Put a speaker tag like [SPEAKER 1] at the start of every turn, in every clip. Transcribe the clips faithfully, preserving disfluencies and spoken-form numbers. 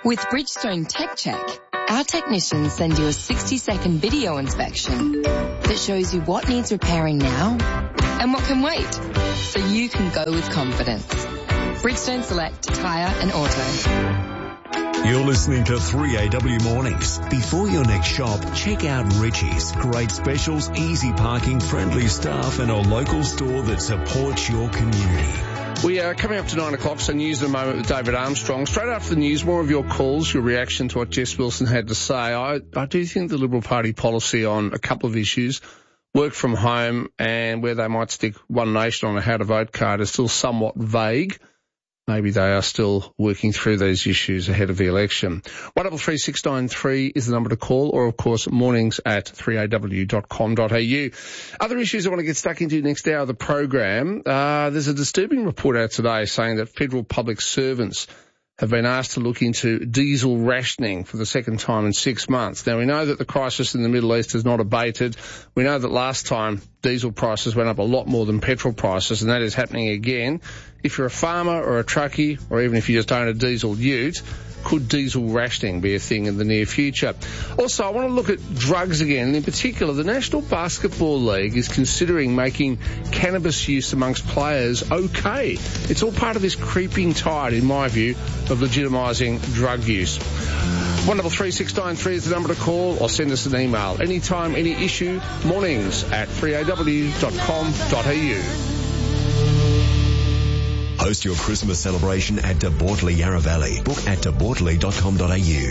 [SPEAKER 1] With Bridgestone Tech Check, our technicians send you a sixty second video inspection that shows you what needs repairing now and what can wait, so you can go with confidence. Bridgestone Select Tyre and Auto.
[SPEAKER 2] You're listening to three A W Mornings. Before your next shop, check out Richie's. Great specials, easy parking, friendly staff, and a local store that supports your community.
[SPEAKER 3] We are coming up to nine o'clock, so news in a moment with David Armstrong. Straight after the news, more of your calls, your reaction to what Jess Wilson had to say. I, I do think the Liberal Party policy on a couple of issues, work from home and where they might stick One Nation on a how to vote card, is still somewhat vague. Maybe they are still working through those issues ahead of the election. one double three six nine three is the number to call, or of course mornings at three a w dot com dot a u. Other issues I want to get stuck into next hour of the program. Uh, there's a disturbing report out today saying that federal public servants have been asked to look into diesel rationing for the second time in six months. Now, we know that the crisis in the Middle East has not abated. We know that last time diesel prices went up a lot more than petrol prices, and that is happening again. If you're a farmer or a truckie, or even if you just own a diesel ute, could diesel rationing be a thing in the near future? Also, I want to look at drugs again. In particular, the National Basketball League is considering making cannabis use amongst players okay. It's all part of this creeping tide, in my view, of legitimising drug use. one double three six nine three is the number to call, or send us an email. Anytime, any issue, mornings at three a w dot com dot a u.
[SPEAKER 2] Host your Christmas celebration at De Bortley Yarra Valley. Book at de bortley dot com dot a u.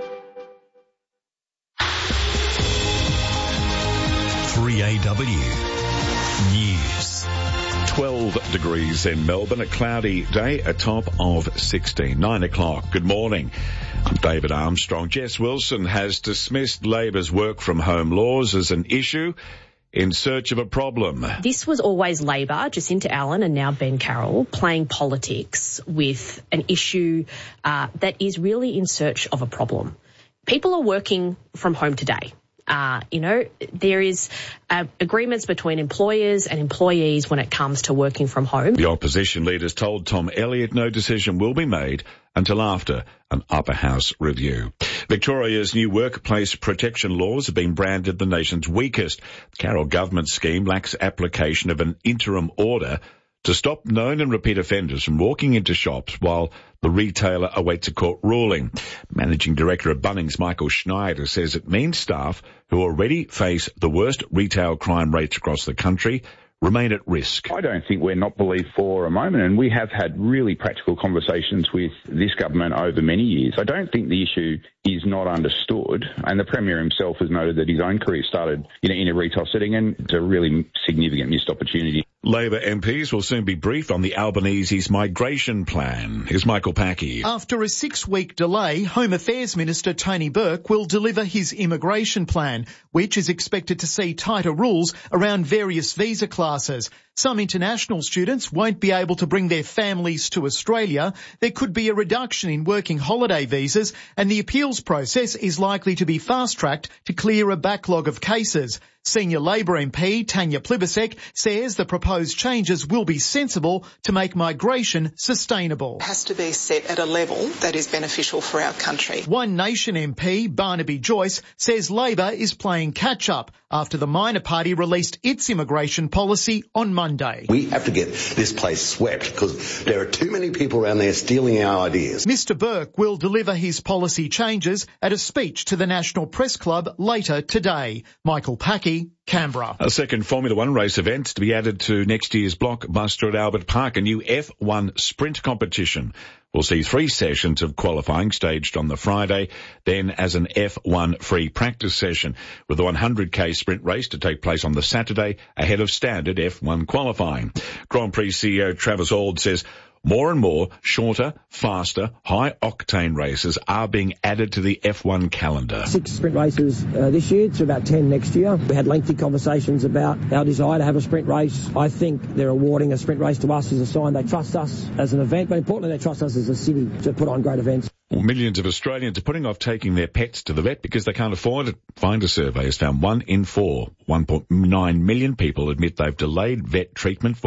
[SPEAKER 2] three A W News.
[SPEAKER 4] twelve degrees in Melbourne, a cloudy day, a top of sixteen. Nine o'clock. Good morning. I'm David Armstrong. Jess Wilson has dismissed Labor's work from home laws as an issue in search of a problem.
[SPEAKER 5] This was always Labor, Jacinta Allen and now Ben Carroll, playing politics with an issue uh, that is really in search of a problem. People are working from home today. Uh, you know, there is uh, agreements between employers and employees when it comes to working from home.
[SPEAKER 4] The opposition leaders told Tom Elliott no decision will be made until after an upper house review. Victoria's new workplace protection laws have been branded the nation's weakest. The Carroll government scheme lacks application of an interim order to stop known and repeat offenders from walking into shops while the retailer awaits a court ruling. Managing Director of Bunnings, Michael Schneider, says it means staff who already face the worst retail crime rates across the country remain at risk.
[SPEAKER 6] I don't think we're not believed for a moment, and we have had really practical conversations with this government over many years. I don't think the issue is not understood, and the Premier himself has noted that his own career started in a, in a retail setting, and it's a really significant missed opportunity.
[SPEAKER 4] Labor M Ps will soon be briefed on the Albanese's migration plan. Here's Michael Packy.
[SPEAKER 7] After a six-week delay, Home Affairs Minister Tony Burke will deliver his immigration plan, which is expected to see tighter rules around various visa classes. Some international students won't be able to bring their families to Australia. There could be a reduction in working holiday visas, and the appeals process is likely to be fast-tracked to clear a backlog of cases. Senior Labor M P Tanya Plibersek says the proposed changes will be sensible to make migration sustainable.
[SPEAKER 8] It has to be set at a level that is beneficial for our country.
[SPEAKER 7] One Nation M P Barnaby Joyce says Labor is playing catch-up after the minor party released its immigration policy on Monday.
[SPEAKER 9] We have to get this place swept because there are too many people around there stealing our ideas.
[SPEAKER 7] Mister Burke will deliver his policy changes at a speech to the National Press Club later today. Michael Packy, Canberra.
[SPEAKER 4] A second Formula One race event to be added to next year's blockbuster at Albert Park, a new F one sprint competition. We'll see three sessions of qualifying staged on the Friday, then as an F one free practice session, with the one hundred k sprint race to take place on the Saturday ahead of standard F one qualifying. Grand Prix C E O Travis Auld says more and more shorter, faster, high-octane races are being added to the F one calendar.
[SPEAKER 10] Six sprint races uh, this year, to about ten next year. We had lengthy conversations about our desire to have a sprint race. I think they're awarding a sprint race to us as a sign they trust us as an event, but importantly they trust us as a city to put on great events.
[SPEAKER 4] Well, millions of Australians are putting off taking their pets to the vet because they can't afford it. Find a survey has found one in four, one point nine million people admit they've delayed vet treatment for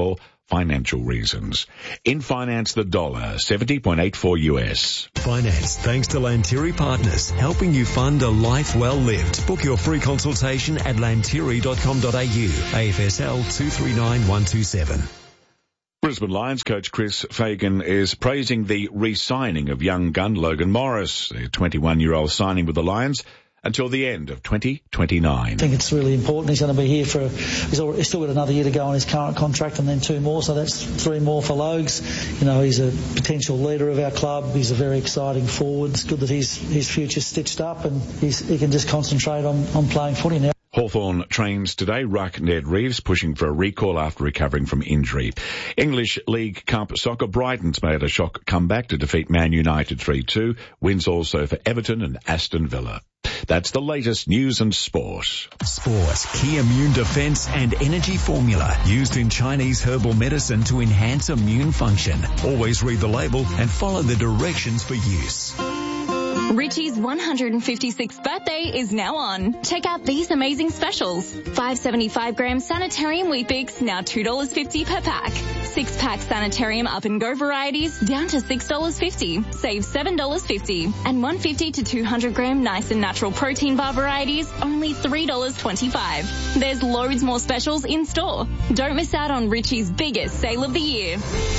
[SPEAKER 4] financial reasons. In finance, the dollar, seventy point eight four U S.
[SPEAKER 2] Finance, thanks to Lantiri Partners, helping you fund a life well lived. Book your free consultation at lantiri dot com dot a u. A F S L two three nine one two seven.
[SPEAKER 4] Brisbane Lions coach Chris Fagan is praising the re-signing of young gun Logan Morris, the twenty-one-year-old signing with the Lions until the end of twenty twenty-nine.
[SPEAKER 11] I think it's really important. He's going to be here for, he's, already, he's still got another year to go on his current contract and then two more, so that's three more for Logs. You know, he's a potential leader of our club. He's a very exciting forward. It's good that his, his future's stitched up and he's, he can just concentrate on, on playing footy now.
[SPEAKER 4] Hawthorn trains today. Ruck Ned Reeves pushing for a recall after recovering from injury. English League Cup soccer. Brighton's made a shock comeback to defeat Man United three two. Wins also for Everton and Aston Villa. That's the latest news and sport.
[SPEAKER 2] Sport, key immune defense and energy formula used in Chinese herbal medicine to enhance immune function. Always read the label and follow the directions for use.
[SPEAKER 12] Richie's one hundred fifty-sixth birthday is now on. Check out these amazing specials. five seventy-five gram Sanitarium Weet-Bix, now two dollars fifty per pack. six pack Sanitarium Up and Go varieties, down to six dollars fifty. Save seven dollars fifty. And one fifty to two hundred gram Nice and Natural Protein Bar varieties, only three dollars twenty-five. There's loads more specials in store. Don't miss out on Richie's biggest sale of the year.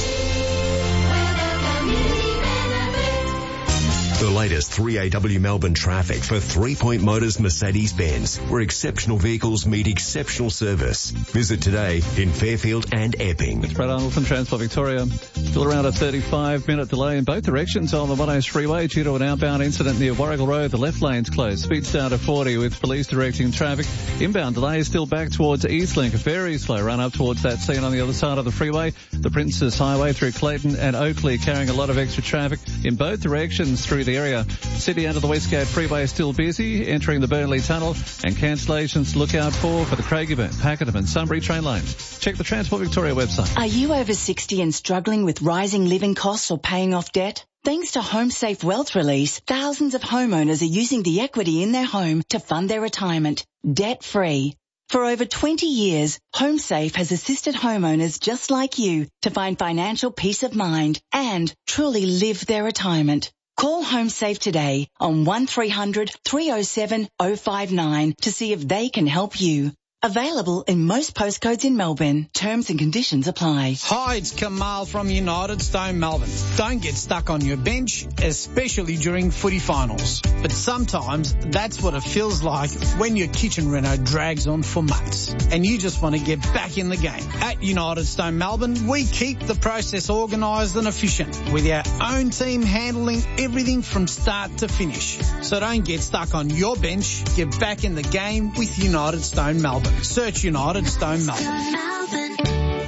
[SPEAKER 2] The latest three A W Melbourne traffic for Three Point Motors Mercedes-Benz, where exceptional vehicles meet exceptional service. Visit today in Fairfield and Epping.
[SPEAKER 13] It's Brad Arnold from Transport Victoria. Still around a thirty-five minute delay in both directions on the one oh freeway due to an outbound incident near Warrigal Road. The left lane's closed. Speed's down to forty with police directing traffic. Inbound delay is still back towards Eastlink. A very slow run up towards that scene on the other side of the freeway. The Princess Highway through Clayton and Oakley carrying a lot of extra traffic in both directions through the area. City under the Westgate Freeway is still busy, entering the Burnley Tunnel, and cancellations to look out for for the Craigieburn, Pakenham and Sunbury train lanes. Check the Transport Victoria website.
[SPEAKER 14] Are you over sixty and struggling with rising living costs or paying off debt? Thanks to HomeSafe Wealth Release, thousands of homeowners are using the equity in their home to fund their retirement, debt-free. For over twenty years, HomeSafe has assisted homeowners just like you to find financial peace of mind and truly live their retirement. Call HomeSafe today on one three hundred three oh seven oh five nine to see if they can help you. Available in most postcodes in Melbourne. Terms and conditions apply.
[SPEAKER 15] Hi, it's Kamal from United Stone Melbourne. Don't get stuck on your bench, especially during footy finals. But sometimes that's what it feels like when your kitchen reno drags on for months and you just want to get back in the game. At United Stone Melbourne, we keep the process organised and efficient with our own team handling everything from start to finish. So don't get stuck on your bench. Get back in the game with United Stone Melbourne. Search United Stone Melbourne.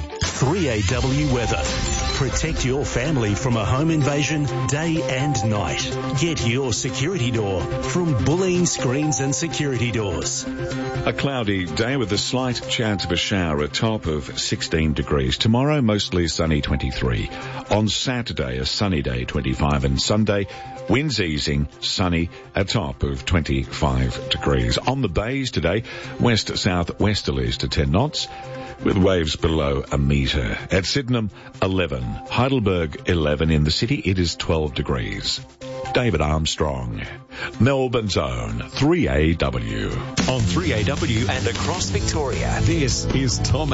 [SPEAKER 16] three A W weather. Protect your family from a home invasion day and night. Get your security door from Bulleen Screens and Security Doors.
[SPEAKER 4] A cloudy day with a slight chance of a shower, a top of sixteen degrees. Tomorrow, mostly sunny, twenty-three. On Saturday, a sunny day, twenty-five. And Sunday, winds easing, sunny, a top of twenty-five degrees. On the bays today, west-south-westerlies to ten knots, with waves below a metre. At Sydenham, eleven. Heidelberg, eleven. In the city, it is twelve degrees. David Armstrong, Melbourne's own three A W.
[SPEAKER 2] On three A W and across Victoria, this is Tom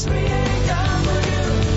[SPEAKER 2] Elliott.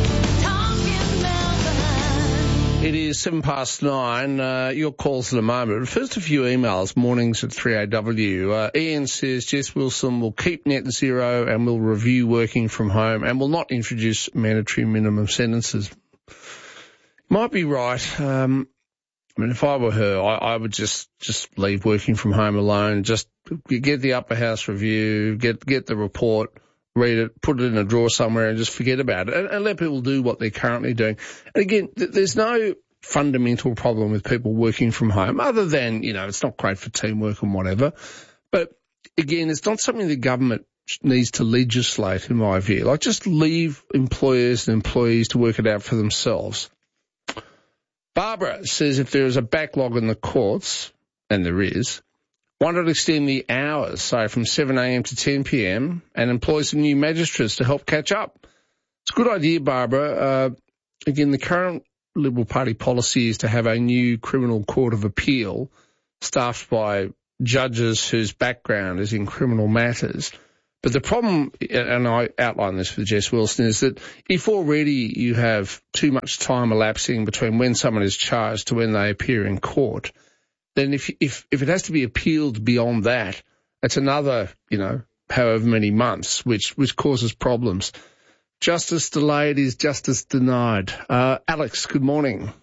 [SPEAKER 3] It is seven past nine. Uh, your calls in a moment. First, a few emails. Mornings at three A W. Uh, Ian says Jess Wilson will keep net zero and will review working from home and will not introduce mandatory minimum sentences. Might be right. Um, I mean, if I were her, I, I would just, just leave working from home alone. Just get the upper house review, get, get the report, read it, put it in a drawer somewhere and just forget about it and, and let people do what they're currently doing. And again, th- there's no fundamental problem with people working from home other than, you know, it's not great for teamwork and whatever. But again, it's not something the government needs to legislate, in my view. Like, just leave employers and employees to work it out for themselves. Barbara says if there is a backlog in the courts, and there is, why not extend the hours, say from seven a.m. to ten p.m. and employ some new magistrates to help catch up? It's a good idea, Barbara. Uh, again, the current Liberal Party policy is to have a new criminal court of appeal staffed by judges whose background is in criminal matters. But the problem, and I outlined this for Jess Wilson, is that if already you have too much time elapsing between when someone is charged to when they appear in court, then if if if it has to be appealed beyond that, it's another, you know, however many months, which which causes problems. Justice delayed is justice denied. Uh, Alex, good morning.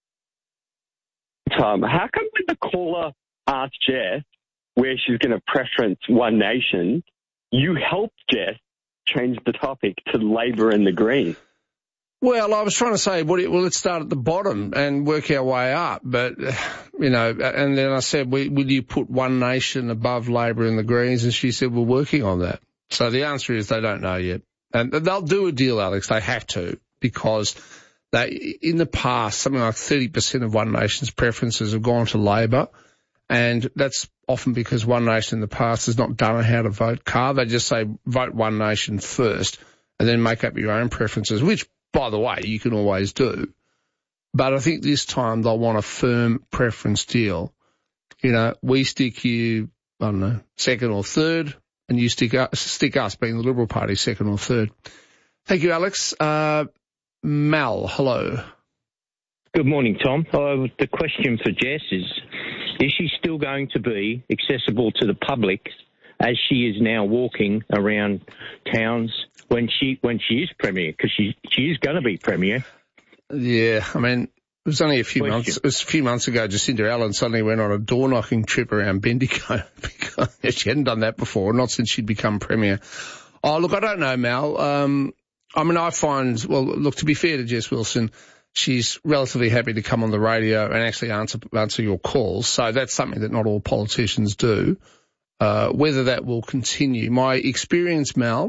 [SPEAKER 17] Tom, how come when the caller asked Jess where she's going to preference One Nation, you helped Jess change the topic to Labor and the Greens?
[SPEAKER 3] Well, I was trying to say, well, let's start at the bottom and work our way up. But, you know, and then I said, will you put One Nation above Labor and the Greens? And she said, we're working on that. So the answer is they don't know yet. And they'll do a deal, Alex. They have to, because they, in the past, something like thirty percent of One Nation's preferences have gone to Labor. And that's often because One Nation in the past has not done a how to vote card. They just say vote One Nation first and then make up your own preferences, which, by the way, you can always do. But I think this time they'll want a firm preference deal. You know, we stick you, I don't know, second or third, and you stick us, stick us being the Liberal Party second or third. Thank you, Alex. Uh, Mal, hello.
[SPEAKER 18] Good morning, Tom. Uh, the question for Jess is, is she still going to be accessible to the public as she is now walking around towns when she when she is Premier? Because she, she is going to be Premier.
[SPEAKER 3] Yeah, I mean, it was only a few question. months. It was a few months ago. Jacinda Allen suddenly went on a door knocking trip around Bendigo because she hadn't done that before, not since she'd become Premier. Oh, look, I don't know, Mal. Um, I mean, I find, well, look, to be fair to Jess Wilson, she's relatively happy to come on the radio and actually answer answer your calls. So that's something that not all politicians do. Uh, whether that will continue. My experience, Mal,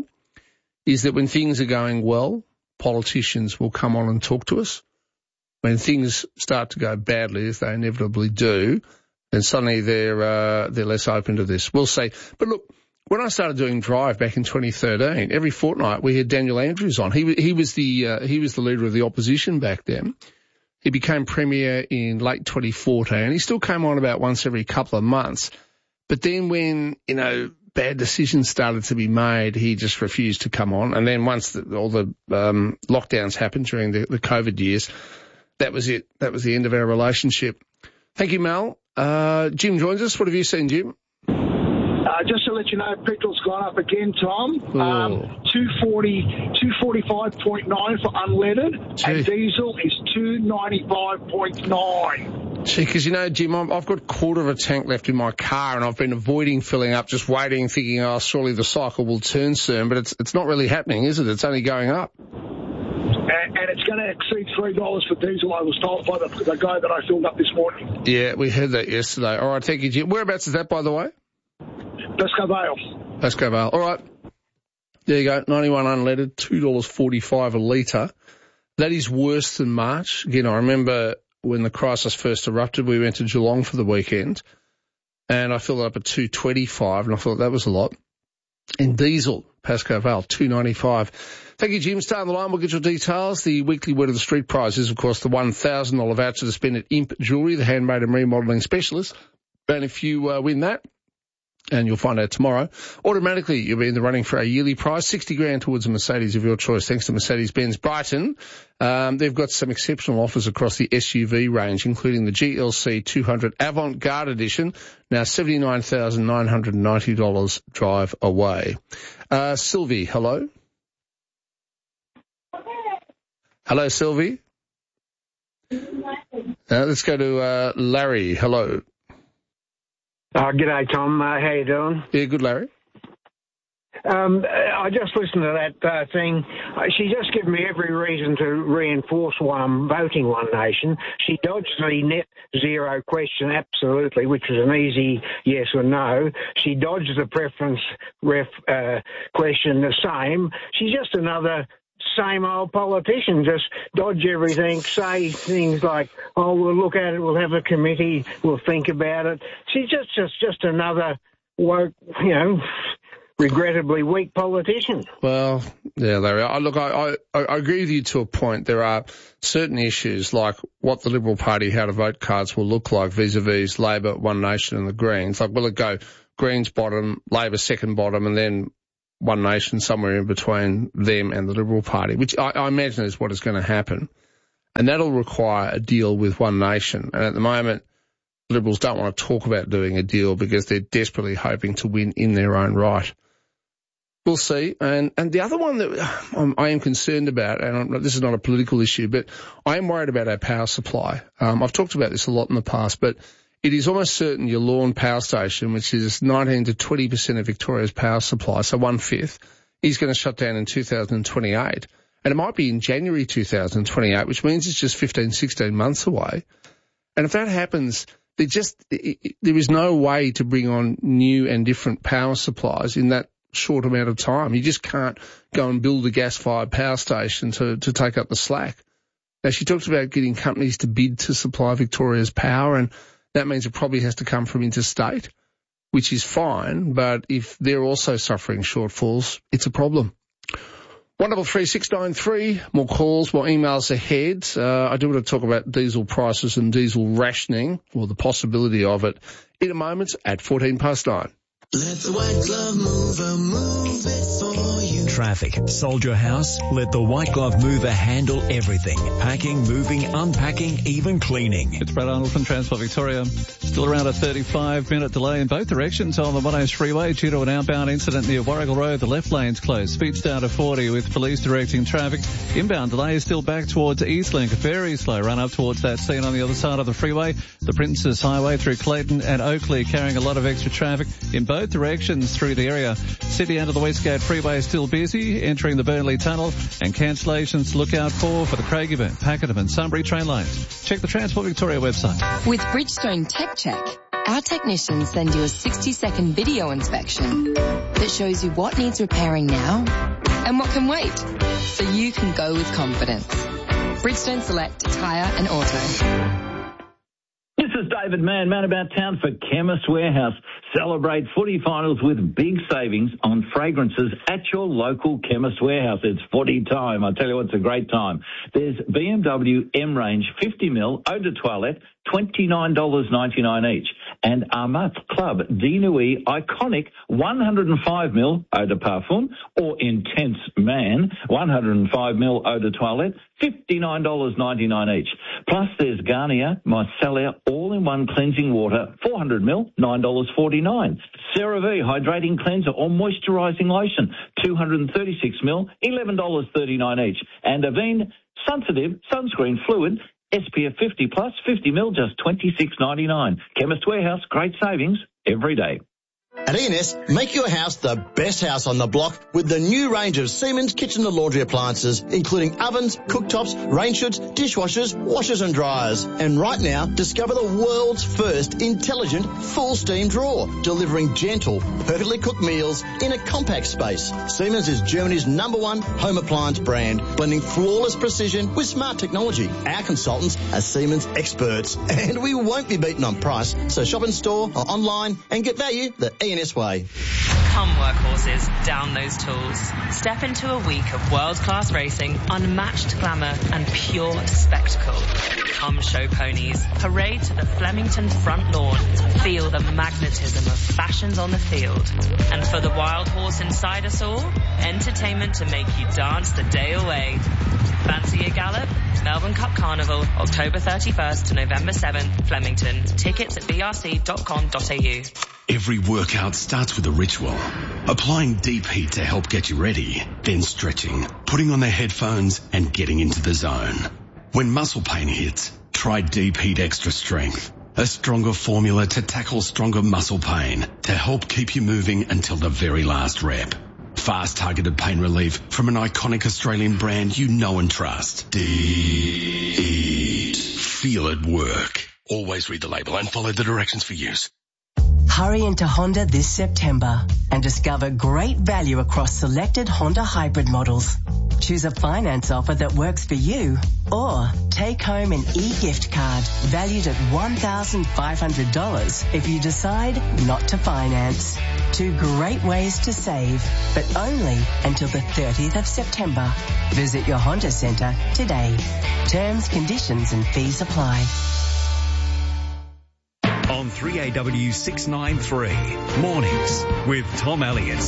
[SPEAKER 3] is that when things are going well, politicians will come on and talk to us. When things start to go badly, as they inevitably do, then suddenly they're uh, they're less open to this. We'll see. But look, when I started doing Drive back in twenty thirteen, every fortnight we had Daniel Andrews on. He he was the uh, he was the leader of the opposition back then. He became Premier in late twenty fourteen. He still came on about once every couple of months. But then when, you know, bad decisions started to be made, he just refused to come on. And then once the, all the um, lockdowns happened during the, the COVID years, that was it. That was the end of our relationship. Thank you, Mel. Uh, Jim joins us. What have you seen, Jim?
[SPEAKER 19] Uh, just to let you know, petrol's gone up again, Tom. Um, two forty, two forty-five point nine for unleaded, Gee. and diesel is two ninety-five point nine.
[SPEAKER 3] Gee, because, you know, Jim, I've got a quarter of a tank left in my car and I've been avoiding filling up, just waiting, thinking, oh, surely the cycle will turn soon. But it's it's not really happening, is it? It's only going up.
[SPEAKER 19] And, and it's going to exceed three dollars for diesel, I was told by the, the guy that I filled up this morning.
[SPEAKER 3] Yeah, we heard that yesterday. All right, thank you, Jim. Whereabouts is that, by the way?
[SPEAKER 19] Pascoe Vale.
[SPEAKER 3] Pascoe Vale. All right. There you go. ninety-one unleaded, two dollars forty-five a litre. That is worse than March. Again, I remember when the crisis first erupted, we went to Geelong for the weekend and I filled it up at two twenty-five and I thought that was a lot. And diesel, Pascoe Vale, two ninety-five. Thank you, Jim. Stay on the line. We'll get your details. The weekly Word of the Street prize is, of course, the one thousand dollars voucher to spend at Imp Jewellery, the handmade and remodelling specialist. And if you uh, win that, and you'll find out tomorrow, automatically you'll be in the running for a yearly prize, sixty grand towards a Mercedes of your choice, thanks to Mercedes-Benz Brighton. Um, they've got some exceptional offers across the S U V range, including the G L C two hundred Avant-Garde Edition, now seventy-nine thousand nine hundred ninety dollars drive away. Uh, Sylvie, hello? Hello, Sylvie? Uh, let's go to uh, Larry, hello?
[SPEAKER 20] Uh, g'day, Tom. Uh, how you doing?
[SPEAKER 3] Yeah, good, Larry.
[SPEAKER 20] Um, I just listened to that uh, thing. Uh, she just gave me every reason to reinforce why I'm voting One Nation. She dodged the net zero question, absolutely, which was an easy yes or no. She dodged the preference ref uh, question the same. She's just another same old politician, just dodge everything, say things like, oh, we'll look at it, we'll have a committee, we'll think about it. She's just just, just another woke, you know, regrettably weak politician.
[SPEAKER 3] Well, yeah, Larry. I, look, I, I, I agree with you to a point. There are certain issues like what the Liberal Party how to vote cards will look like vis-a-vis Labor, One Nation and the Greens. Like, will it go Greens bottom, Labor second bottom, and then One Nation somewhere in between them and the Liberal Party, which I, I imagine is what is going to happen. And that'll require a deal with One Nation. And at the moment, Liberals don't want to talk about doing a deal because they're desperately hoping to win in their own right. We'll see. And and the other one that I'm, I am concerned about, and I'm, this is not a political issue, but I am worried about our power supply. Um, I've talked about this a lot in the past, but it is almost certain your Lorne Power Station, which is nineteen to twenty percent of Victoria's power supply, so one-fifth, is going to shut down in two thousand twenty-eight. And it might be in January two thousand twenty-eight, which means it's just fifteen, sixteen months away. And if that happens, there just it, it, there is no way to bring on new and different power supplies in that short amount of time. You just can't go and build a gas-fired power station to, to take up the slack. Now, she talks about getting companies to bid to supply Victoria's power, and that means it probably has to come from interstate, which is fine, but if they're also suffering shortfalls, it's a problem. one double three six nine three, more calls, more emails ahead. Uh, I do want to talk about diesel prices and diesel rationing, or the possibility of it, in a moment at fourteen past nine.
[SPEAKER 2] Let the White Glove Mover move it for you. Traffic. Sold your house? Let the White Glove Mover handle everything. Packing, moving, unpacking, even cleaning.
[SPEAKER 13] It's Brad Arnold from Transport Victoria. Still around a thirty-five minute delay in both directions on the one oh freeway due to an outbound incident near Warrigal Road. The left lane's closed. Speed's down to forty with police directing traffic. Inbound delay is still back towards Eastlink. A very slow run up towards that scene on the other side of the freeway. The Princess Highway through Clayton and Oakley carrying a lot of extra traffic in both Both directions through the area. City end of the Westgate Freeway is still busy, entering the Burnley Tunnel, and cancellations to look out for for the Craigieburn, Pakenham and Sunbury train lines. Check the Transport Victoria website.
[SPEAKER 1] With Bridgestone Tech Check, our technicians send you a sixty second video inspection that shows you what needs repairing now and what can wait, so you can go with confidence. Bridgestone Select Tyre and Auto.
[SPEAKER 21] This is David Mann, man about town for Chemist Warehouse. Celebrate footy finals with big savings on fragrances at your local Chemist Warehouse. It's footy time. I tell you what, it's a great time. There's B M W M-Range fifty mil Eau de Toilette, twenty-nine dollars ninety-nine each. And Armat Club D Nuit Iconic one hundred five mil Eau de Parfum or Intense Man one hundred five mil Eau de Toilette, fifty-nine dollars ninety-nine each. Plus there's Garnier Micellar all-in-one cleansing water, four hundred mil, nine dollars forty-nine. CeraVe Hydrating Cleanser or Moisturising Lotion, two hundred thirty-six mil, eleven dollars thirty-nine each. And Avene Sensitive Sunscreen Fluid, S P F fifty plus, fifty mil, just twenty-six ninety-nine. Chemist Warehouse, great savings every day.
[SPEAKER 22] At E N S, make your house the best house on the block with the new range of Siemens kitchen and laundry appliances, including ovens, cooktops, range hoods, dishwashers, washers and dryers. And right now, discover the world's first intelligent full steam drawer, delivering gentle, perfectly cooked meals in a compact space. Siemens is Germany's number one home appliance brand, blending flawless precision with smart technology. Our consultants are Siemens experts, and we won't be beaten on price. So shop in store or online and get value the E N S way.
[SPEAKER 23] Come workhorses, down those tools. Step into a week of world-class racing, unmatched glamour and pure spectacle. Come show ponies. Parade to the Flemington front lawn to feel the magnetism of fashions on the field. And for the wild horse inside us all, entertainment to make you dance the day away. Fancy a gallop? Melbourne Cup Carnival, October thirty-first to November seventh, Flemington. Tickets at b r c dot com dot a u.
[SPEAKER 24] Every workout starts with a ritual. Applying Deep Heat to help get you ready, then stretching, putting on the headphones and getting into the zone. When muscle pain hits, try Deep Heat Extra Strength, a stronger formula to tackle stronger muscle pain to help keep you moving until the very last rep. Fast targeted pain relief from an iconic Australian brand you know and trust. Deep Heat. Feel it work. Always read the label and follow the directions for use.
[SPEAKER 25] Hurry into Honda this September and discover great value across selected Honda hybrid models. choose a finance offer that works for you, or take home an e-gift card valued at one thousand five hundred dollars if you decide not to finance. Two great ways to save, but only until the thirtieth of September. Visit your Honda Centre today. Terms, conditions and fees apply.
[SPEAKER 2] On three A W six ninety-three, mornings with Tom Elliott.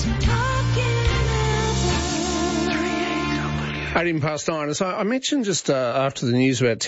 [SPEAKER 3] eighteen past nine. So I mentioned just uh, after the news about